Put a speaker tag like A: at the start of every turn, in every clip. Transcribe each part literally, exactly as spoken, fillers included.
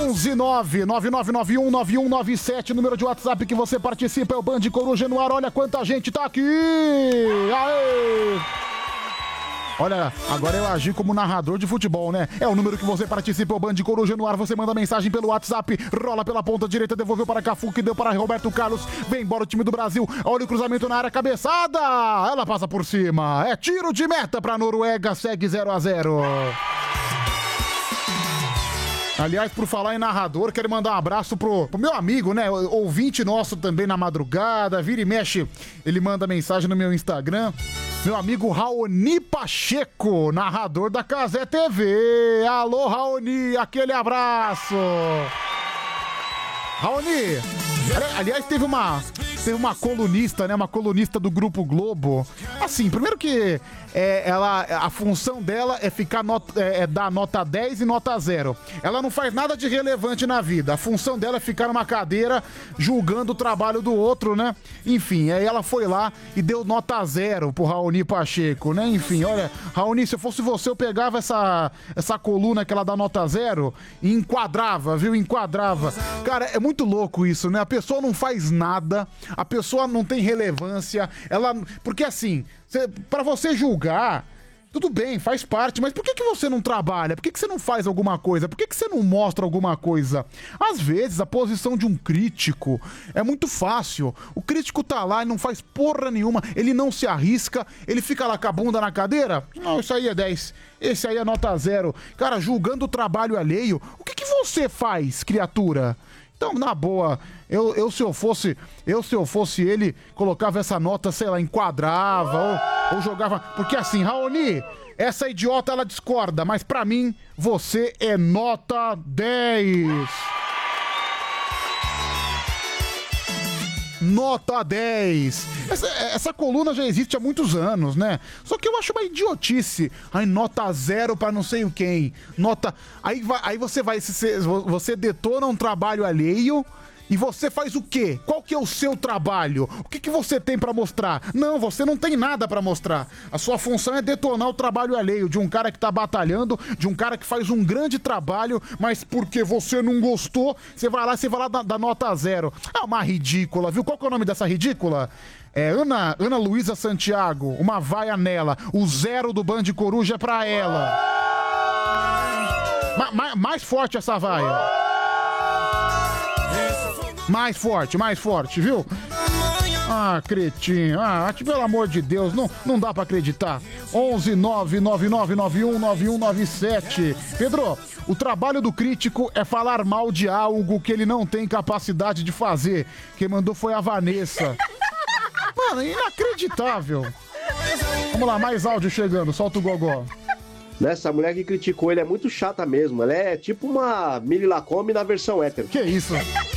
A: onze nove nove nove nove um nove um nove sete, número de WhatsApp que você participa, é o Band Coruja no ar. Olha quanta gente tá aqui! Aê! Olha, agora eu agi como narrador de futebol, né? É o número que você participa, o Band Coruja no ar. Você manda mensagem pelo WhatsApp, rola pela ponta direita, devolveu para Cafu, que deu para Roberto Carlos. Vem embora o time do Brasil. Olha o cruzamento na área, cabeçada. Ela passa por cima. É tiro de meta para Noruega, segue zero a zero. Aliás, por falar em narrador, quero mandar um abraço pro, pro meu amigo, né? Ouvinte nosso também na madrugada. Vira e mexe, ele manda mensagem no meu Instagram. Meu amigo Raoni Pacheco, narrador da Cazé T V. Alô, Raoni, aquele abraço. Raoni, aliás, teve uma, teve uma colunista, né? Uma colunista do Grupo Globo. Assim, primeiro que é, ela, a função dela é ficar nota, é, é dar nota dez e nota zero. Ela não faz nada de relevante na vida. A função dela é ficar numa cadeira julgando o trabalho do outro, né? Enfim, aí ela foi lá e deu nota zero pro Raoni Pacheco, né? Enfim, olha, Raoni, se eu fosse você, eu pegava essa, essa coluna que ela dá nota zero e enquadrava, viu? Enquadrava. Cara, é muito louco isso, né? A pessoa não faz nada, a pessoa não tem relevância, ela... Porque assim, cê, pra você julgar, tudo bem, faz parte, mas por que que você não trabalha? Por que que você não faz alguma coisa? Por que que você não mostra alguma coisa? Às vezes, a posição de um crítico é muito fácil. O crítico tá lá e não faz porra nenhuma, ele não se arrisca, ele fica lá com a bunda na cadeira. Não, isso aí é dez, esse aí é nota zero. Cara, julgando o trabalho alheio, o que que você faz, criatura? Então, na boa, eu, eu se eu fosse, eu se eu fosse ele, colocava essa nota, sei lá, enquadrava ou, ou jogava... Porque assim, Raoni, essa idiota, ela discorda, mas pra mim, você é nota dez. Nota dez. Essa, essa coluna já existe há muitos anos, né? Só que eu acho uma idiotice. Aí nota zero pra não sei o quem. Nota... Aí, vai, aí você vai... Você detona um trabalho alheio e você faz o quê? Qual que é o seu trabalho? O que que você tem pra mostrar? Não, você não tem nada pra mostrar. A sua função é detonar o trabalho alheio de um cara que tá batalhando, de um cara que faz um grande trabalho, mas porque você não gostou, você vai lá, você vai lá dar, dar nota zero. É uma ridícula, viu? Qual que é o nome dessa ridícula? É Ana, Ana Luísa Santiago, uma vaia nela. O zero do Band Coruja é pra ela. Ma, ma, mais forte essa vaia. Mais forte, mais forte, viu? Ah, cretinho. Ah, pelo amor de Deus, não, não dá pra acreditar. onze nove nove nove nove um nove um nove sete. Pedro, o trabalho do crítico é falar mal de algo que ele não tem capacidade de fazer. Quem mandou foi a Vanessa. Mano, inacreditável. Vamos lá, mais áudio chegando. Solta o gogó.
B: Essa mulher que criticou ele é muito chata mesmo. Ela é tipo uma Mili Lacombe na versão hétero.
A: Que isso?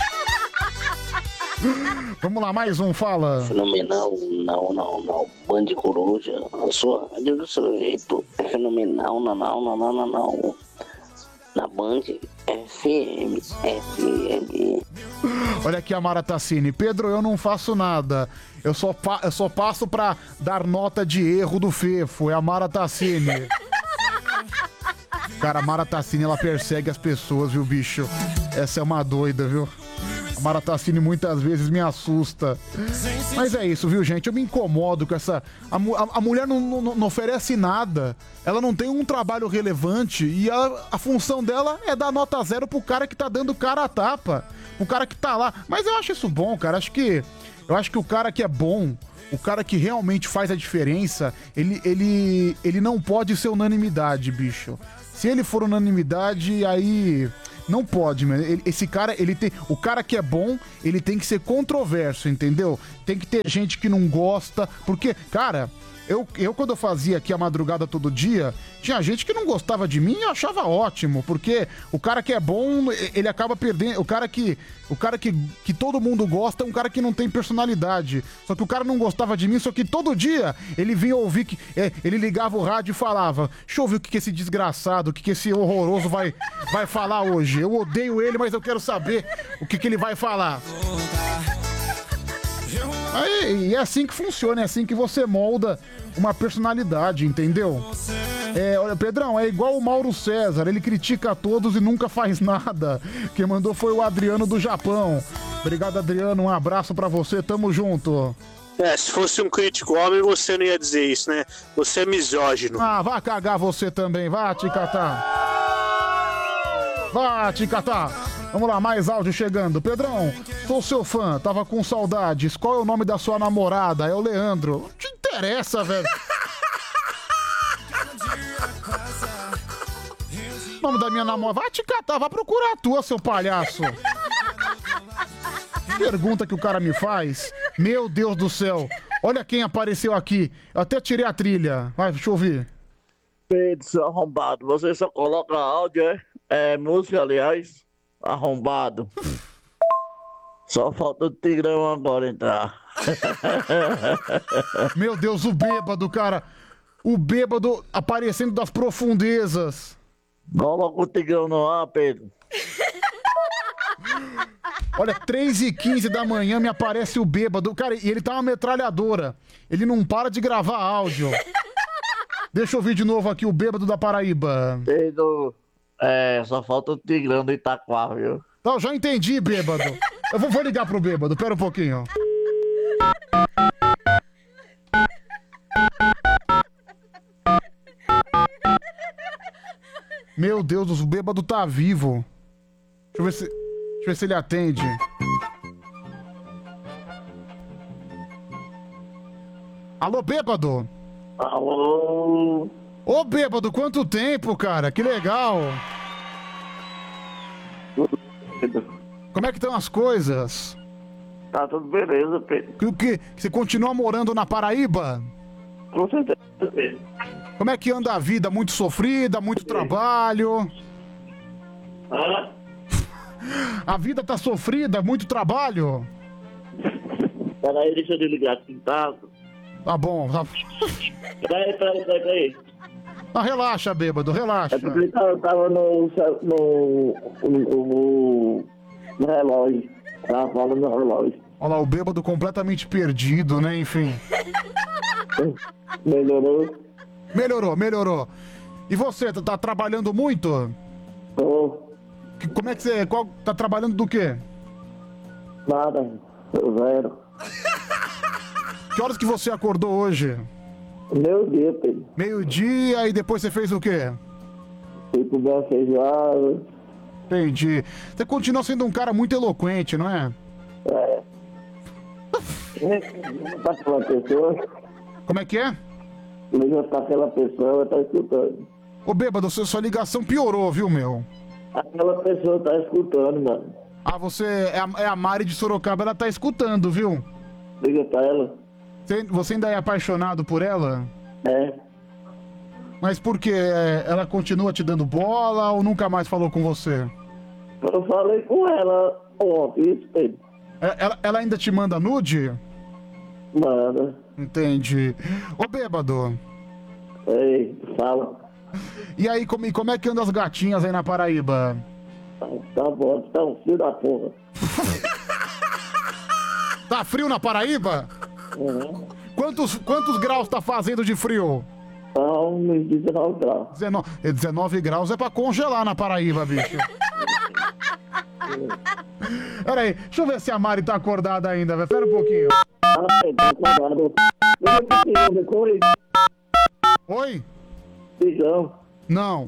A: Vamos lá, mais um, fala.
C: Fenomenal, não, não, não. Band Coruja, a sua rádio do seu jeito é fenomenal, não, não, não, não, não, não. Na Band F M, F M.
A: Olha aqui a Mara Tassini. Pedro, eu não faço nada. Eu só, pa- eu só passo pra dar nota de erro do Fefo. É a Mara Tassini. Cara, a Mara Tassini, ela persegue as pessoas, viu, bicho? Essa é uma doida, viu? A Mara Tassini muitas vezes me assusta. Mas é isso, viu, gente? Eu me incomodo com essa... A, a, a mulher não, não, não oferece nada. Ela não tem um trabalho relevante. E a, a função dela é dar nota zero pro cara que tá dando cara a tapa. Pro cara que tá lá. Mas eu acho isso bom, cara. Acho que... Eu acho que o cara que é bom... O cara que realmente faz a diferença... Ele, ele, ele não pode ser unanimidade, bicho. Se ele for unanimidade, aí... Não pode, mano. Ele, esse cara, ele tem... O cara que é bom, ele tem que ser controverso, entendeu? Tem que ter gente que não gosta. Porque, cara... Eu, eu, quando eu fazia aqui a madrugada todo dia, tinha gente que não gostava de mim e eu achava ótimo, porque o cara que é bom, ele acaba perdendo. O cara que o cara que, que todo mundo gosta é um cara que não tem personalidade. Só que o cara não gostava de mim, só que todo dia ele vinha ouvir, que é, ele ligava o rádio e falava: deixa eu ouvir o que, que esse desgraçado, o que, que esse horroroso vai, vai falar hoje. Eu odeio ele, mas eu quero saber o que, que ele vai falar. Aí, e é assim que funciona, é assim que você molda uma personalidade, entendeu? É, olha, Pedrão, é igual o Mauro César, ele critica a todos e nunca faz nada. Quem mandou foi o Adriano do Japão. Obrigado, Adriano, um abraço pra você, tamo junto.
D: É, se fosse um crítico homem, você não ia dizer isso, né? Você é misógino.
A: Ah, vá cagar você também, vá te catar. Vá te catar. Vamos lá, mais áudio chegando. Pedrão, sou seu fã, tava com saudades. Qual é o nome da sua namorada? É o Leandro. Não te interessa, velho. O nome da minha namorada. Vai te catar, vai procurar a tua, seu palhaço. Pergunta que o cara me faz. Meu Deus do céu. Olha quem apareceu aqui. Eu até tirei a trilha. Vai, deixa eu ouvir.
E: Pedro, seu arrombado, você só coloca áudio, é? É música, aliás. Arrombado. Só falta o Tigrão agora entrar.
A: Meu Deus, o bêbado, cara. O bêbado aparecendo das profundezas.
E: Coloca o Tigrão no ar, Pedro.
A: Olha, três e quinze da manhã me aparece o bêbado. Cara, e ele tá uma metralhadora. Ele não para de gravar áudio. Deixa eu ouvir de novo aqui o bêbado da Paraíba.
E: Pedro, é, só falta o Tigrão do Itaquá, viu?
A: Não, já entendi, bêbado. Eu vou, vou ligar pro bêbado, pera um pouquinho. Meu Deus, o bêbado tá vivo. Deixa eu ver se, deixa eu ver se ele atende. Alô, bêbado?
E: Alô?
A: Ô, bêbado, quanto tempo, cara? Que legal. Como é que estão as coisas?
E: Tá tudo beleza, Pedro.
A: O que? Você continua morando na Paraíba?
E: Com certeza, Pedro.
A: Como é que anda a vida? Muito sofrida, muito trabalho?
E: Ah?
A: A vida tá sofrida, muito trabalho?
E: Peraí, deixa eu desligar aqui em casa.
A: Tá bom, tá...
E: Peraí, peraí, peraí, peraí.
A: Ah, relaxa, bêbado, relaxa.
E: É porque eu tava, tava no, no, no, no relógio. Tava falando no relógio.
A: Olha lá, o bêbado completamente perdido, né? Enfim.
E: Melhorou?
A: Melhorou, melhorou. E você, tá, tá trabalhando muito?
E: Tô.
A: Que- Como é que você... Qual, tá trabalhando do quê?
E: Nada. Zero.
A: Que horas que você acordou hoje?
E: Meu Deus, Pedro.
A: Meio-dia e depois você fez o quê?
E: Fui comer uma feijoada.
A: Entendi. Você continua sendo um cara muito eloquente, não é?
E: É. Tá aquela pessoa.
A: Como é que é?
E: Liga pra aquela pessoa, ela tá escutando.
A: Ô, bêbado, sua sua ligação piorou, viu, meu?
E: Aquela pessoa tá escutando, mano.
A: Ah, você... É a, é a Mari de Sorocaba, ela tá escutando, viu?
E: Liga pra ela.
A: Você, você ainda é apaixonado por ela?
E: É.
A: Mas por quê? É, ela continua te dando bola ou nunca mais falou com você?
E: Eu falei com ela ontem, isso, Pedro.
A: É, Ela, ela ainda te manda nude?
E: Manda.
A: Entendi. Ô, bêbado,
E: Ei, fala.
A: e aí, como, e como é que andam as gatinhas aí na Paraíba?
E: Tá, tá bom, tá um filho da porra.
A: Tá frio na Paraíba?
E: Uhum.
A: Quantos, quantos graus tá fazendo de frio?
E: Tá uns dezenove graus.
A: dezenove, dezenove graus é pra congelar na Paraíba, bicho. Pera aí, deixa eu ver se a Mari tá acordada ainda, velho. Pera um pouquinho.
E: Ah, Pedro, tá acordado. Liga pro Tigrão depois.
A: Oi?
E: Tigrão.
A: Não.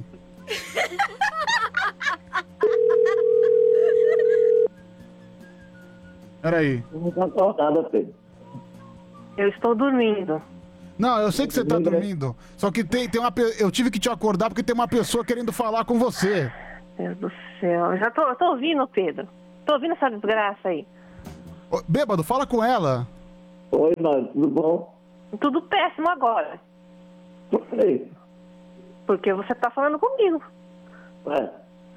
A: Pera aí.
E: Não tá acordada, Pedro.
F: Eu estou dormindo.
A: Não, eu sei que você tá dormindo. Só que tem, tem uma. pe- Eu tive que te acordar porque tem uma pessoa querendo falar com você.
F: Meu Deus do céu. Eu já tô, eu tô ouvindo, Pedro. Tô ouvindo essa desgraça aí.
A: Ô, bêbado, fala com ela.
E: Oi, mano, tudo bom?
F: Tudo péssimo agora.
E: Por quê?
F: Porque você tá falando comigo.
E: Ué.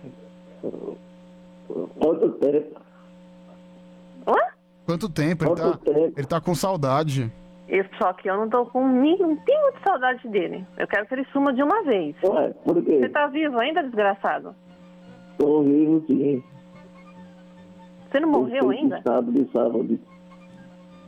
E: Quanto tempo?
F: Hã?
A: Quanto tempo? Ele
E: Quanto
A: tá,
E: tempo?
A: ele tá com saudade.
F: Eu, só que eu não tô com nenhum pingo de saudade dele. Eu quero que ele suma de uma vez.
E: Ué, por quê?
F: Você tá vivo ainda, desgraçado?
E: Tô vivo, sim.
F: Você não morreu
E: Eu
F: ainda?
E: Sábado de sábado.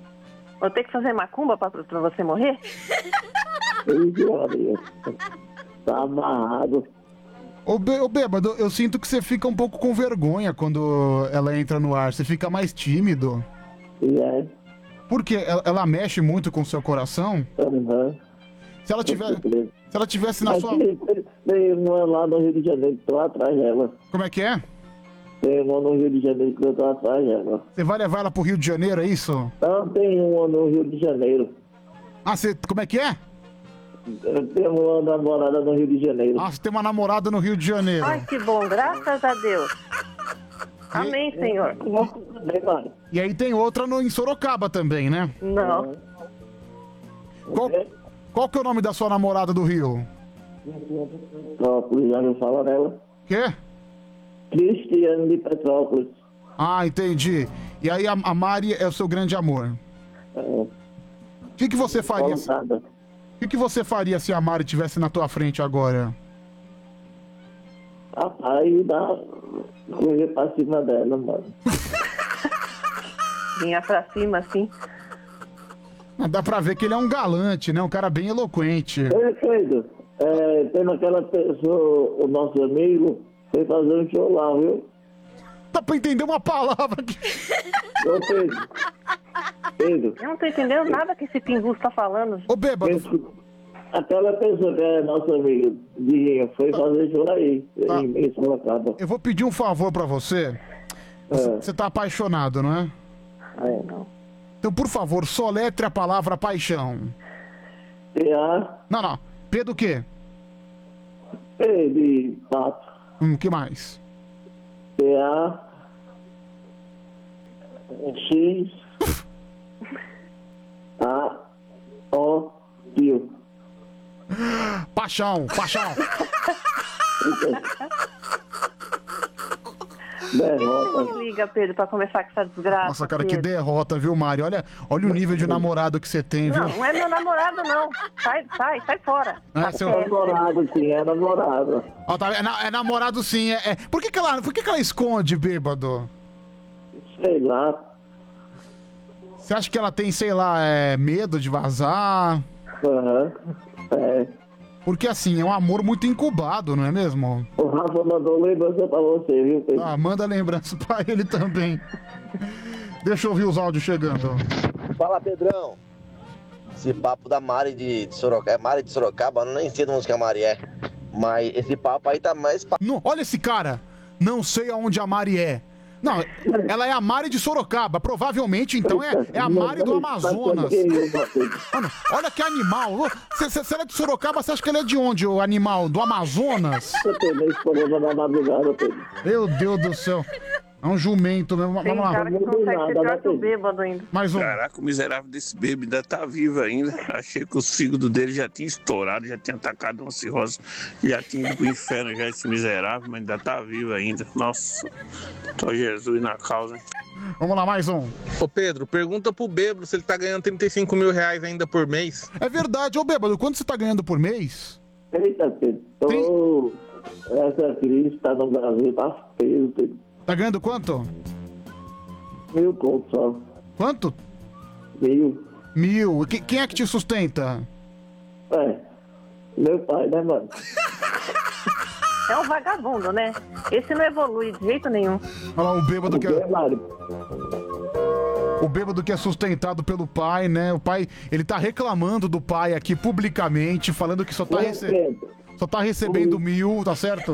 F: Vou ter que fazer macumba pra, pra você morrer?
E: Três horas. Tá amarrado.
A: Ô, Bê- ô Bêbado, eu sinto que você fica um pouco com vergonha quando ela entra no ar. Você fica mais tímido.
E: E é.
A: Por quê? Ela, ela mexe muito com o seu coração?
E: Aham.
A: Se ela, tiver, se ela tivesse na
E: Aqui,
A: sua...
E: tem, tem uma lá no Rio de Janeiro que tô atrás dela.
A: Como é que é?
E: Tem uma no Rio de Janeiro que eu tô atrás dela.
A: Você vai levar ela pro Rio de Janeiro, é isso?
E: Não, tem uma no Rio de Janeiro.
A: Ah, você... Como é que é?
E: Eu tenho uma namorada no Rio de Janeiro.
A: Ah, você tem uma namorada no Rio de Janeiro.
F: Ai, que bom, graças a Deus. Amém, Senhor.
E: Bem, mano.
A: E aí tem outra no, em Sorocaba também, né?
F: Não.
A: Qual, qual que é o nome da sua namorada do Rio?
E: Petrópolis, já me fala dela.
A: Quê?
E: Cristiane de Petrópolis.
A: Ah, entendi. E aí a, a Mari é o seu grande amor.
E: É,
A: O que, que você faria? se-
E: voltada.
A: O que, que você faria se a Mari estivesse na tua frente agora?
E: Rapaz, dá correr pra cima dela, mano.
F: Vinha pra cima, assim.
A: Ah, dá pra ver que ele é um galante, né? Um cara bem eloquente.
E: Perfeito. É, tem aquela pessoa, o nosso amigo, foi fazer um show lá, viu?
A: Dá pra entender uma palavra aqui.
E: Ô, Pedro. Pedro.
F: Eu não tô entendendo nada que esse pinguço tá falando.
A: Ô, Bêbado,
E: esse- Aquela pessoa que é nosso amigo, Dinho, foi fazer show aí,
A: Tá.
E: em, em Sorocaba.
A: eu vou pedir um favor pra você. Você,
E: É.
A: você tá apaixonado, não é?
E: É.
A: Então, por favor, soletre a palavra paixão.
E: P A
A: Não, não. P do quê?
E: P de pato.
A: Hum, que mais?
E: P A X A O Q.
A: Paixão, paixão.
E: Derrota.
F: Me liga, Pedro, pra conversar com essa desgraça.
A: Nossa, cara, que
F: Pedro.
A: derrota, viu, Mari? Olha, olha o nível de namorado que você tem, viu?
F: Não, não é meu namorado, não. Sai, sai, sai fora.
A: É, seu...
E: É namorado, sim, é namorado.
A: Ó, tá, é, na- é namorado sim, é, é- Por que que ela, por que que ela esconde, bêbado?
E: Sei lá.
A: Você acha que ela tem, sei lá, é, medo de vazar?
E: Aham. É.
A: Porque assim, é um amor muito incubado, não é mesmo?
E: O Rafa mandou lembrança pra você, viu, Pedro?
A: Ah, manda lembrança pra ele também. Deixa eu ouvir os áudios chegando.
G: Fala, Pedrão. Esse papo da Mari de, de Sorocaba. É Mari de Sorocaba? Eu nem sei de onde que a Mari é. Mas esse papo aí tá mais. pa-
A: Não, olha esse cara. Não sei aonde a Mari é. Não, ela é a Mari de Sorocaba. Provavelmente, então, é, é a Mari do Amazonas. Mano, olha que animal. Se, se, se ela é de Sorocaba, você acha que ele é de onde, o animal? Do Amazonas?
E: Eu também escolhendo na madrugada, Pedro.
A: Meu Deus do céu. É um jumento mesmo.
F: Tem
A: Vamos lá.
F: cara que consegue ser pior que o bêbado ainda.
A: Mais um.
D: Caraca, o miserável desse bêbado ainda tá vivo ainda. Achei que os fígados dele já tinha estourado, já tinha atacado uma cirrose, já tinha ido pro inferno já esse miserável, mas ainda tá vivo ainda. Nossa, tô Jesus na causa, hein?
A: Vamos lá, mais um.
H: Ô Pedro, pergunta pro Bêbado se ele tá ganhando trinta e cinco mil reais ainda por mês.
A: É verdade. Ô, bêbado, quanto você tá ganhando por mês?
E: Eita, Pedro. Tô... Essa crise tá no Brasil, tá feio, Pedro.
A: Tá ganhando quanto?
E: Mil conto só.
A: Quanto?
E: Mil.
A: Mil. Que- quem é que te sustenta?
E: É. Meu pai, né, mano?
F: É um vagabundo, né? Esse não evolui de jeito nenhum.
A: Olha lá, o bêbado que é...
E: Verdade.
A: O bêbado que é sustentado pelo pai, né? O pai, ele tá reclamando do pai aqui publicamente, falando que só tá, rece... só tá recebendo mil, tá certo?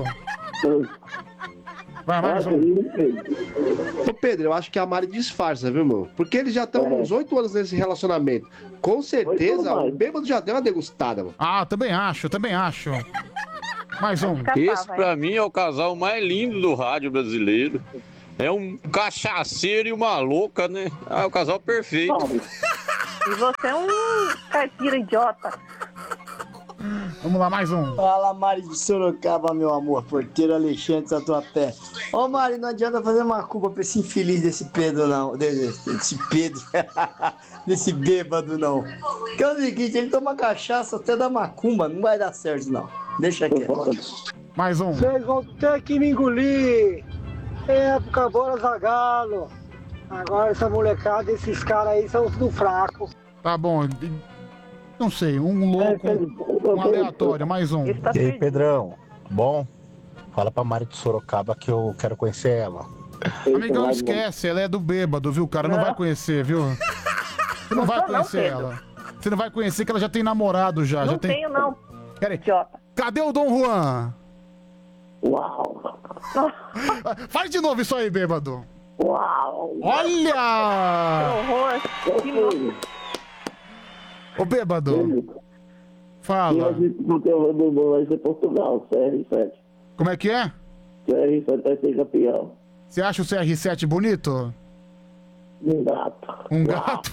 A: Vai, mais um.
B: Ô Pedro, eu acho que a Mari disfarça, viu, irmão? Porque eles já estão uns oito anos nesse relacionamento. Com certeza, o bêbado já deu uma degustada, mano.
A: Ah, também acho, também acho. Mais um.
I: Esse pra mim é o casal mais lindo do rádio brasileiro. É um cachaceiro e uma louca, né? Ah, é o casal perfeito.
F: E você é um caipira idiota.
A: Vamos lá, mais um.
J: Fala, Mari de Sorocaba, meu amor, porteiro Alexandre Tatuapé. Ô, Mari, não adianta fazer uma culpa pra esse infeliz desse Pedro, não. Desse, desse Pedro. Desse bêbado, não. Que é o seguinte, ele toma cachaça até da macumba, não vai dar certo, não. Deixa quieto.
A: Mais um.
K: Vocês vão ter que me engolir. Época bola Zagalo. Agora essa molecada, esses caras aí são tudo fracos.
A: Tá bom. Não sei, um louco, um, um aleatório, mais um.
L: E aí, Pedrão? Bom? Fala pra Mari de Sorocaba que eu quero conhecer ela.
A: Amigão, esquece, ela é do bêbado, viu? O cara não, não vai conhecer, viu? Você não, não vai conhecer não, ela. Você não vai conhecer que ela já tem namorado já.
F: Não
A: já tem...
F: tenho, não.
A: Peraí. Cadê o Dom Juan?
F: Uau.
A: Faz de novo isso aí, bêbado.
F: Uau.
A: Olha!
F: Que horror. Que louco.
A: Ô, bêbado. Fala.
E: Vai ser Portugal, C R sete.
A: Como é que é?
E: C R sete vai ser campeão.
A: Você acha o C R sete bonito?
E: Um gato.
A: Um gato?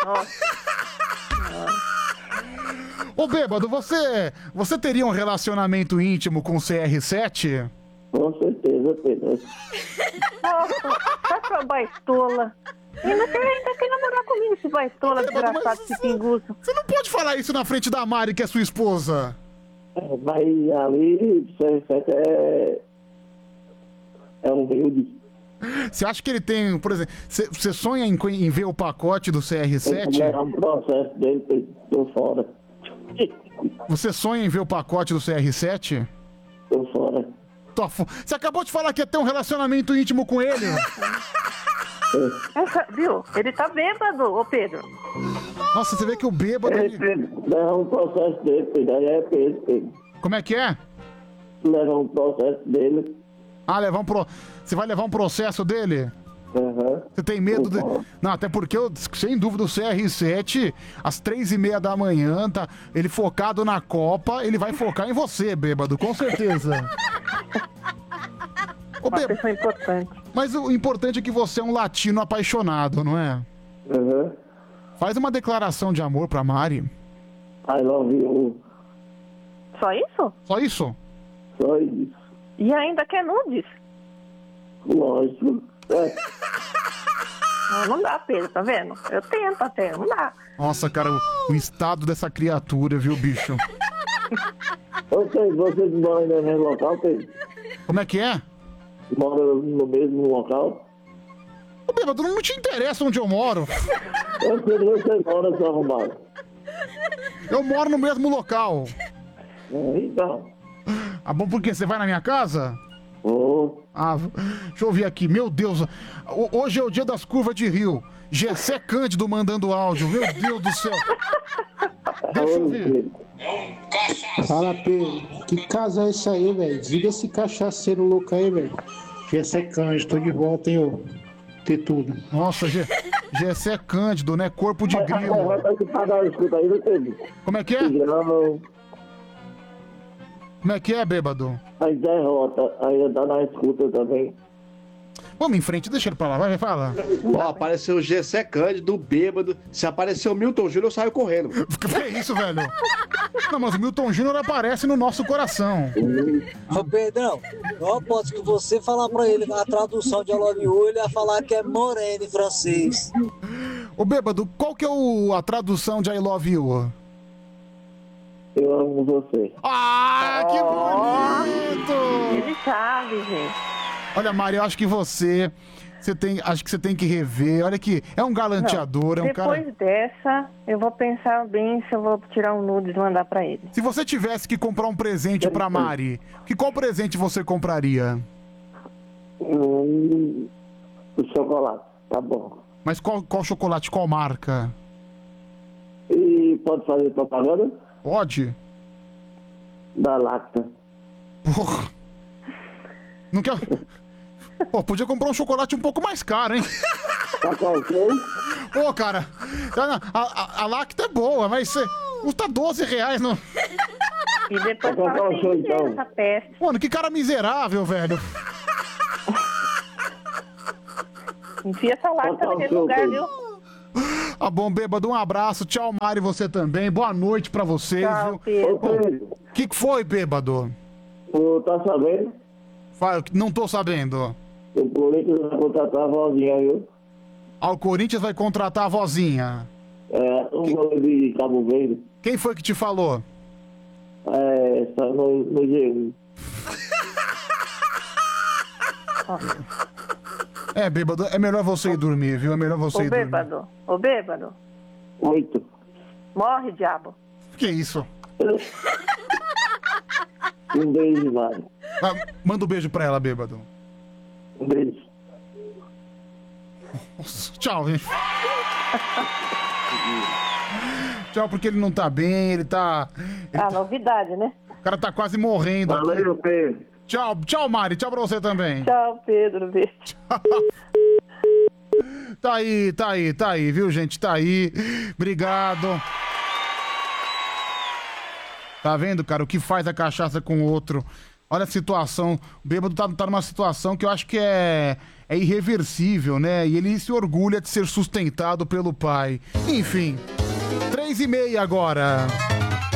A: Ô, bêbado, você, você teria um relacionamento íntimo com o C R sete?
E: Com certeza, Pedro.
F: Nossa, vai pra baitola. Ainda quer, ainda quer namorar comigo, esse baitola, desgraçado, esse pinguço.
A: Você não pode falar isso na frente da Mari, que é sua esposa.
E: É, mas ali, C R sete é... É um humilde.
A: Você acha que ele tem, por exemplo, você, você sonha em, em ver o pacote do C R sete?
E: É um processo dele, tô fora.
A: Você sonha em ver o pacote do C R sete?
E: Tô fora.
A: Tô fo... Você acabou de falar que ia ter um relacionamento íntimo com ele.
F: Essa, viu? Ele tá bêbado, ô Pedro.
A: Nossa, você vê que o bêbado...
E: É, Pedro, leva um processo dele, Pedro. Aí é Pedro, Pedro.
A: Como é que é?
E: Leva um processo dele.
A: Ah, levar um pro... Você vai levar um processo dele?
E: Uhum.
A: Você tem medo de... Não, até porque, eu, sem dúvida, o C R sete, às três e meia da manhã, tá... Ele focado na Copa, ele vai focar em você, bêbado, com certeza. Ô,
F: Uma pessoa importante.
A: Mas o importante é que você é um latino apaixonado, não é?
E: Uhum.
A: Faz uma declaração de amor pra Mari.
E: I love you.
F: Só isso?
A: Só isso?
E: Só isso.
F: E ainda quer nudes?
E: Lógico. É.
F: Não, não dá, Pedro, tá vendo? Eu tento até, não dá.
A: Nossa, cara, o, o estado dessa criatura, viu, bicho?
E: Vocês, vocês moram no mesmo local, Pedro?
A: Como é que é?
E: Moram no mesmo local?
A: Ô, bêbado, não te interessa onde eu moro.
E: Eu sei que você mora, seu arrombado.
A: Eu moro no mesmo local.
E: É, então.
A: Ah, bom, por quê? Você vai na minha casa?
E: Oh.
A: Ah, deixa eu ver aqui. Meu Deus, hoje é o dia das curvas de rio. Gessé Cândido mandando áudio. Meu Deus do céu. Deixa eu ver.
M: Fala, Pedro. Que casa é esse aí, velho? Desliga esse cachaceiro louco aí, velho. Gessé Cândido, tô de volta, hein, ô. Ter tudo.
A: Nossa, Gessé Cândido, né? Corpo de grilo. Como é que é? Como é que é, bêbado?
E: Aí derrota, aí dá na escuta também.
A: Vamos em frente, deixa ele pra lá, vai, fala.
B: Ó, apareceu o Gessé Cândido, bêbado. Se apareceu o Milton Júnior, eu saio correndo.
A: Que é isso, velho? Não, mas o Milton Júnior aparece no nosso coração.
N: Ô, Pedrão, eu aposto que você falar pra ele a tradução de I love you, ele ia falar que é moreno em francês.
A: Ô, bêbado, qual que é o, a tradução de I love you?
E: Eu amo você.
A: Ah, que bonito!
F: Ele sabe, gente.
A: Olha, Mari, eu acho que você, você tem, acho que você tem que rever. Olha que é um galanteador,
F: Não,
A: é um cara...
F: Depois dessa, eu vou pensar bem se eu vou tirar um nudes e mandar pra ele.
A: Se você tivesse que comprar um presente pra Mari, que qual presente você compraria?
E: Hum, o chocolate, tá bom.
A: Mas qual, qual chocolate, qual marca?
E: E pode fazer propaganda?
A: Pode.
E: Da Lacta.
A: Porra. Não quer... Pô, podia comprar um chocolate um pouco mais caro, hein?
E: Tá ok?
A: Pô, cara, a, a, a Lacta é boa, mas cê, custa doze reais no...
F: E depois fala que tem dinheiro essa peste.
A: Mano, que cara miserável, velho.
F: Enfia essa Lacta naquele lugar, viu?
A: Ah, bom, bêbado, um abraço. Tchau, Mari, você também. Boa noite pra vocês,
F: Tchau,
A: viu?
F: Pedro.
A: O que, que foi, bêbado?
E: Tu tá sabendo?
A: Fala, não tô sabendo.
E: O Corinthians vai contratar a vozinha, viu?
A: Ah, o Corinthians vai contratar a vozinha.
E: É, um goleiro de Cabo Verde.
A: Quem foi que te falou?
E: É, está no, no G um.
A: É, bêbado, é melhor você ir dormir, viu? É melhor você
F: Ô,
A: ir dormir.
F: bêbado. Ô, bêbado.
E: Oito.
F: Morre, diabo.
A: Que isso?
E: Um beijo, mano.
A: Ah, manda um beijo pra ela, bêbado.
E: Um beijo.
A: Nossa, tchau, gente. Tchau, porque ele não tá bem, ele tá... Ele
F: Ah,
A: tá...
F: novidade, né?
A: O cara tá quase morrendo.
E: Valeu,
A: aqui.
E: Pedro.
A: Tchau, tchau, Mari. Tchau pra você também.
F: Tchau, Pedro. Beijo.
A: Tá aí, tá aí, tá aí, viu, gente? Tá aí. Obrigado. Tá vendo, cara, o que faz a cachaça com o outro? Olha a situação. O bêbado tá, tá numa situação que eu acho que é, é irreversível, né? E ele se orgulha de ser sustentado pelo pai. Enfim, três e meia agora.